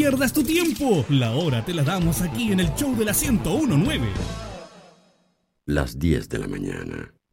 pierdas tu tiempo. La hora te la damos aquí en el show de la 1019. Las 10 de la mañana.